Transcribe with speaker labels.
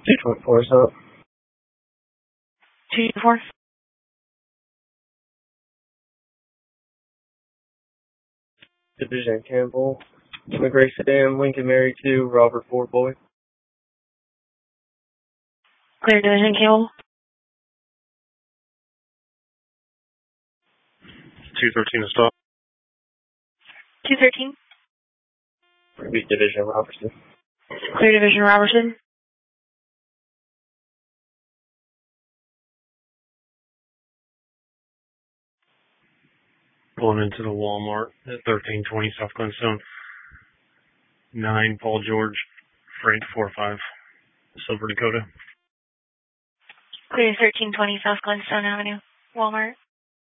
Speaker 1: 224 is up.
Speaker 2: 224.
Speaker 1: Division Campbell. McRae Sedan, Lincoln Mary 2, Robert 4 Boy.
Speaker 2: Clear Division Campbell.
Speaker 3: 213 to stop.
Speaker 2: 213.
Speaker 1: Repeat Division Robertson.
Speaker 2: Clear Division Robertson.
Speaker 3: Pulling into the Walmart at 1320 South Glenstone. 9 Paul George, freight 45, Silver Dakota.
Speaker 2: Clear 1320 South Glenstone Avenue, Walmart.